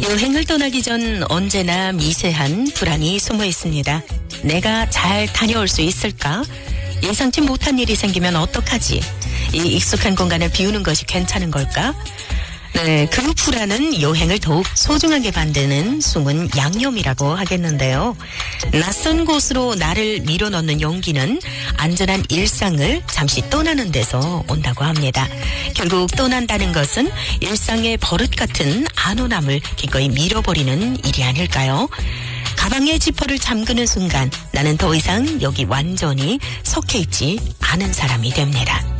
여행을 떠나기 전 언제나 미세한 불안이 숨어 있습니다. 내가 잘 다녀올 수 있을까? 예상치 못한 일이 생기면 어떡하지? 이 익숙한 공간을 비우는 것이 괜찮은 걸까? 네, 그 불안은 여행을 더욱 소중하게 만드는 숨은 양념이라고 하겠는데요. 낯선 곳으로 나를 밀어넣는 용기는 안전한 일상을 잠시 떠나는 데서 온다고 합니다. 결국 떠난다는 것은 일상의 버릇 같은 안온함을 기꺼이 밀어버리는 일이 아닐까요? 가방의 지퍼를 잠그는 순간 나는 더 이상 여기 완전히 속해 있지 않은 사람이 됩니다.